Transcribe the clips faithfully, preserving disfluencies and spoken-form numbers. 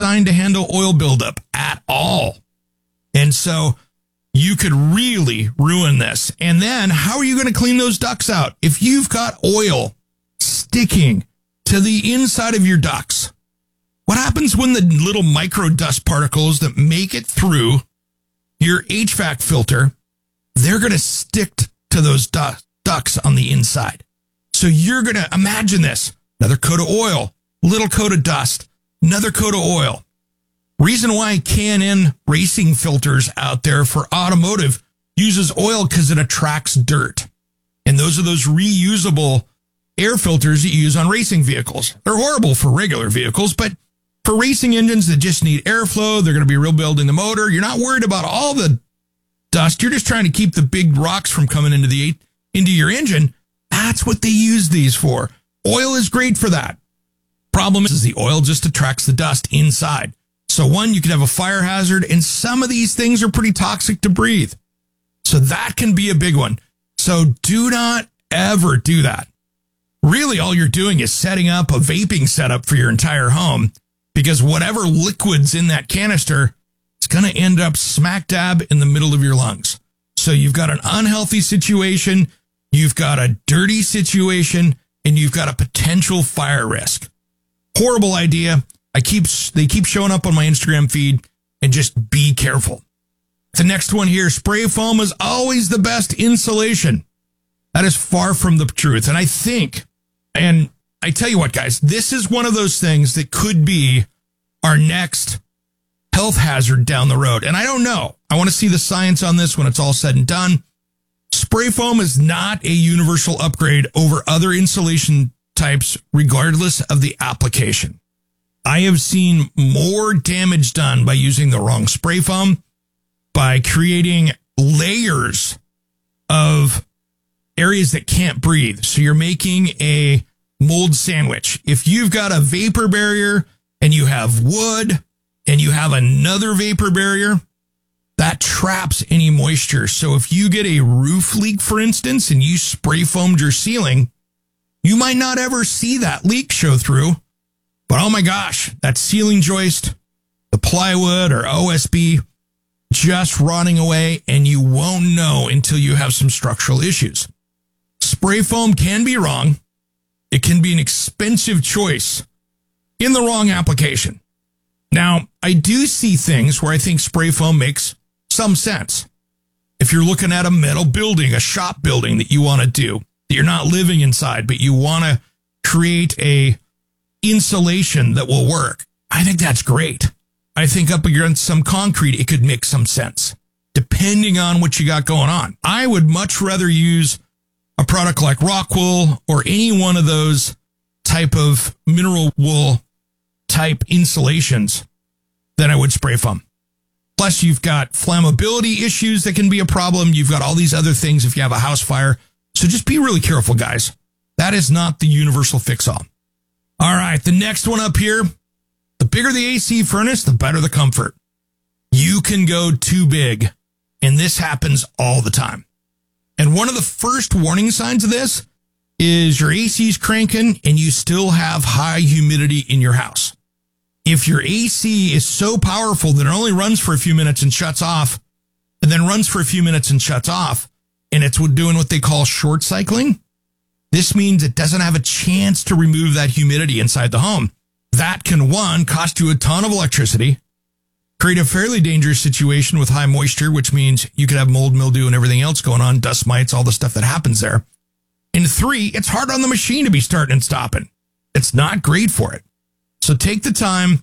designed to handle oil buildup at all. And so you could really ruin this. And then how are you going to clean those ducts out? If you've got oil sticking to the inside of your ducts, what happens when the little micro dust particles that make it through your H V A C filter, they're going to stick to those du- ducts on the inside. So you're going to imagine this, another coat of oil, little coat of dust, another coat of oil. Reason why K and N racing filters out there for automotive uses oil because it attracts dirt. And those are those reusable air filters that you use on racing vehicles. They're horrible for regular vehicles, but for racing engines that just need airflow, they're going to be rebuilding the motor. You're not worried about all the dust. You're just trying to keep the big rocks from coming into the into your engine. That's what they use these for. Oil is great for that. Problem is the oil just attracts the dust inside. So one, you could have a fire hazard, and some of these things are pretty toxic to breathe. So that can be a big one. So do not ever do that. Really, all you're doing is setting up a vaping setup for your entire home, because whatever liquid's in that canister, it's going to end up smack dab in the middle of your lungs. So you've got an unhealthy situation, you've got a dirty situation, and you've got a potential fire risk. Horrible idea. I keep, they keep showing up on my Instagram feed, and just be careful. The next one here, spray foam is always the best insulation. That is far from the truth. And I think, and I tell you what, guys, this is one of those things that could be our next health hazard down the road. And I don't know. I want to see the science on this when it's all said and done. Spray foam is not a universal upgrade over other insulation types, regardless of the application. I have seen more damage done by using the wrong spray foam, by creating layers of areas that can't breathe. So you're making a mold sandwich. If you've got a vapor barrier and you have wood and you have another vapor barrier, that traps any moisture. So if you get a roof leak, for instance, and you spray foamed your ceiling, you might not ever see that leak show through. But oh my gosh, that ceiling joist, the plywood or O S B, just rotting away, and you won't know until you have some structural issues. Spray foam can be wrong. It can be an expensive choice in the wrong application. Now, I do see things where I think spray foam makes some sense. If you're looking at a metal building, a shop building that you want to do, that you're not living inside, but you want to create a insulation that will work, I think that's great. I think up against some concrete, it could make some sense, depending on what you got going on. I would much rather use a product like rock wool or any one of those type of mineral wool type insulations than I would spray foam. Plus, you've got flammability issues that can be a problem. You've got all these other things if you have a house fire. So just be really careful, guys. That is not the universal fix-all. All right, the next one up here, the bigger the A C furnace, the better the comfort. You can go too big, and this happens all the time. And one of the first warning signs of this is your A C's cranking and you still have high humidity in your house. If your A C is so powerful that it only runs for a few minutes and shuts off, and then runs for a few minutes and shuts off, and it's doing what they call short cycling, this means it doesn't have a chance to remove that humidity inside the home. That can, one, cost you a ton of electricity, create a fairly dangerous situation with high moisture, which means you could have mold, mildew, and everything else going on, dust mites, all the stuff that happens there. And three, it's hard on the machine to be starting and stopping. It's not great for it. So take the time,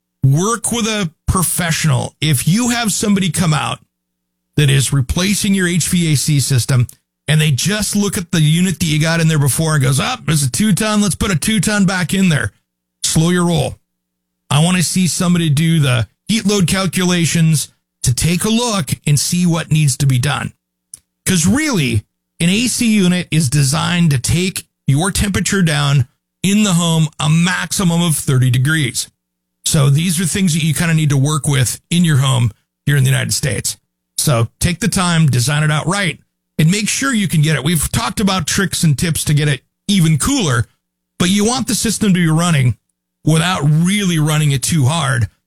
work with a professional. If you have somebody come out that is replacing your H V A C system, and they just look at the unit that you got in there before and goes, oh, there's a two-ton, let's put a two-ton back in there. Slow your roll. I want to see somebody do the heat load calculations to take a look and see what needs to be done. Because really, an A C unit is designed to take your temperature down in the home a maximum of thirty degrees. So these are things that you kind of need to work with in your home here in the United States. So take the time, design it out right, and make sure you can get it. We've talked about tricks and tips to get it even cooler, but you want the system to be running without really running it too hard